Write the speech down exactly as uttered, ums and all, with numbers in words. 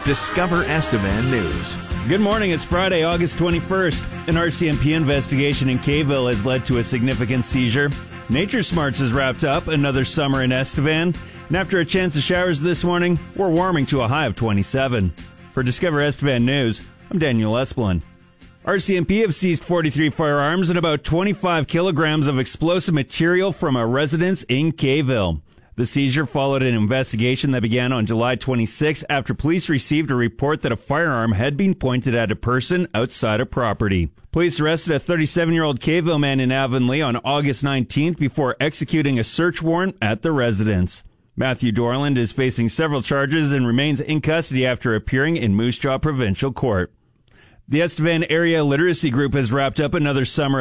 Discover Estevan News. Good morning. It's Friday, August twenty-first. An R C M P investigation in Kayville has led to a significant seizure. Nature Smarts has wrapped up another summer in Estevan. And after a chance of showers this morning, we're warming to a high of twenty-seven. For Discover Estevan News, I'm Daniel Esplin. R C M P have seized forty-three firearms and about twenty-five kilograms of explosive material from a residence in Kayville. The seizure followed an investigation that began on July twenty-sixth after police received a report that a firearm had been pointed at a person outside a property. Police arrested a thirty-seven-year-old Kayville man in Avonlea on August nineteenth before executing a search warrant at the residence. Matthew Dorland is facing several charges and remains in custody after appearing in Moose Jaw Provincial Court. The Estevan Area Literacy Group has wrapped up another summer